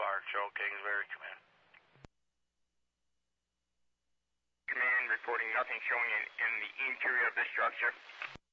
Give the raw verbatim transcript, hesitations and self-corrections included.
far, Joe Kingsbury, command. Command reporting nothing showing in, in the interior of the structure.